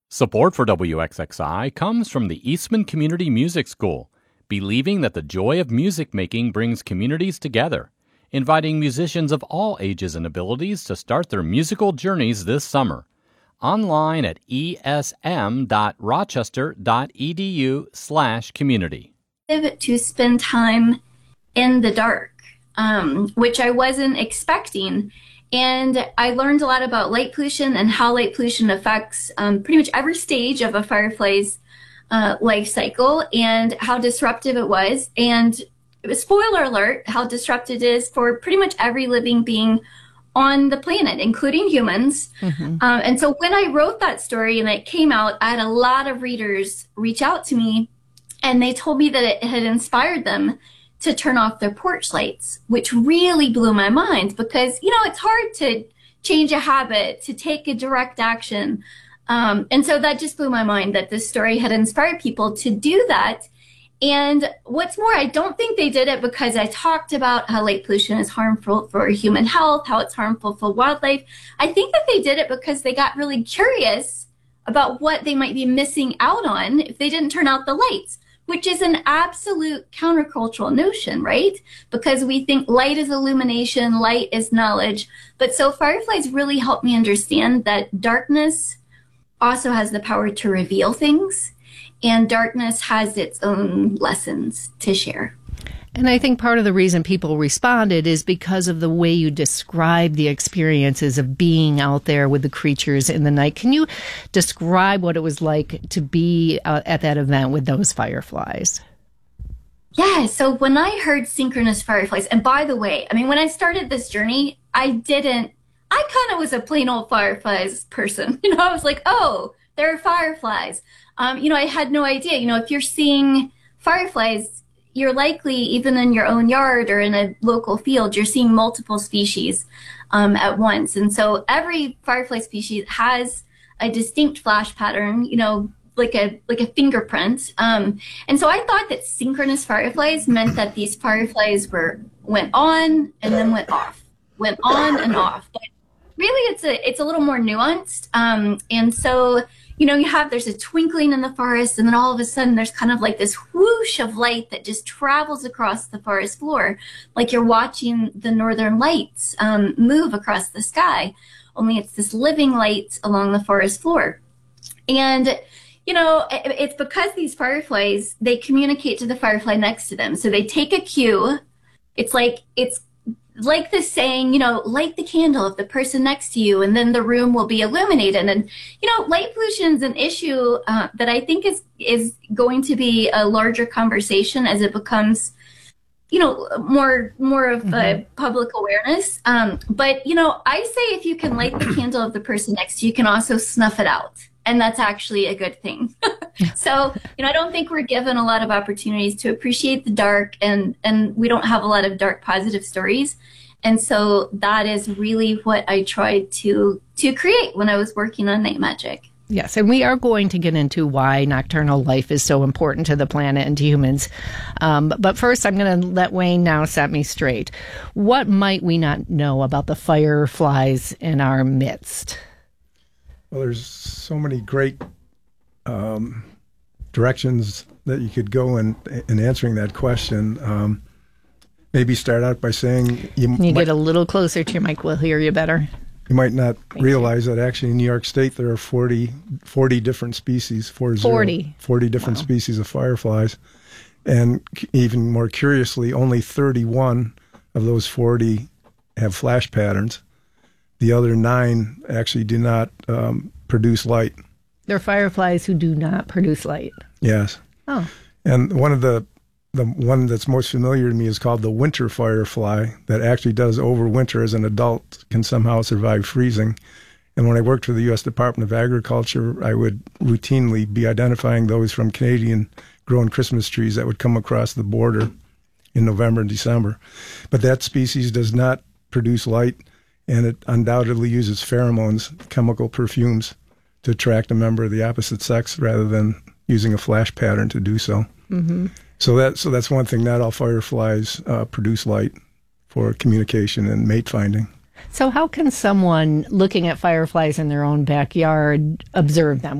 Support for WXXI comes from the Eastman Community Music School, believing that the joy of music making brings communities together, inviting musicians of all ages and abilities to start their musical journeys this summer. Online at esm.rochester.edu/community. To spend time in the dark, which I wasn't expecting. And I learned a lot about light pollution and how light pollution affects pretty much every stage of a firefly's life cycle and how disruptive it was. And spoiler alert, how disruptive it is for pretty much every living being on the planet, including humans. Mm-hmm. And so when I wrote that story and it came out, I had a lot of readers reach out to me, and they told me that it had inspired them to turn off their porch lights, which really blew my mind because, it's hard to change a habit, to take a direct action. And so that just blew my mind that this story had inspired people to do that. And what's more, I don't think they did it because I talked about how light pollution is harmful for human health, how it's harmful for wildlife. I think that they did it because they got really curious about what they might be missing out on if they didn't turn out the lights, which is an absolute countercultural notion, right? Because we think light is illumination, light is knowledge. But so fireflies really helped me understand that darkness also has the power to reveal things, and darkness has its own lessons to share. And I think part of the reason people responded is because of the way you describe the experiences of being out there with the creatures in the night. Can you describe what it was like to be at that event with those fireflies? Yeah, so when I heard synchronous fireflies, and by the way, when I started this journey, I kind of was a plain old fireflies person. I was like, oh, there are fireflies. I had no idea. If you're seeing fireflies, you're likely, even in your own yard or in a local field, you're seeing multiple species at once. And so every firefly species has a distinct flash pattern, like a fingerprint. And so I thought that synchronous fireflies meant that these fireflies went on and then went off, went on and off. But really, it's a little more nuanced. And so there's a twinkling in the forest, and then all of a sudden there's kind of like this whoosh of light that just travels across the forest floor, like you're watching the northern lights move across the sky, only it's this living light along the forest floor. And, it's because these fireflies, they communicate to the firefly next to them. So they take a cue. It's like the saying, light the candle of the person next to you, and then the room will be illuminated. And, light pollution is an issue that I think is going to be a larger conversation as it becomes, more of a public awareness. But, I say if you can light the candle of the person next to you, you can also snuff it out. And that's actually a good thing. So, I don't think we're given a lot of opportunities to appreciate the dark, and we don't have a lot of dark positive stories. And so that is really what I tried to create when I was working on Night Magic. Yes, and we are going to get into why nocturnal life is so important to the planet and to humans. But first, I'm going to let Wayne now set me straight. What might we not know about the fireflies in our midst? Well, there's so many great directions that you could go in answering that question. Maybe start out by saying... Can you get a little closer to your mic? We'll hear you better. You might not realize that actually in New York State there are 40 different species, 40 different species of fireflies. And even more curiously, only 31 of those 40 have flash patterns. The other 9 actually do not produce light. They're fireflies who do not produce light. Yes. Oh. And one of the one that's most familiar to me is called the winter firefly, that actually does overwinter as an adult, can somehow survive freezing. And when I worked for the U.S. Department of Agriculture, I would routinely be identifying those from Canadian-grown Christmas trees that would come across the border in November and December. But that species does not produce light, and it undoubtedly uses pheromones, chemical perfumes, to attract a member of the opposite sex rather than using a flash pattern to do so. Mm-hmm. So that's one thing. Not all fireflies produce light for communication and mate finding. So how can someone looking at fireflies in their own backyard observe them?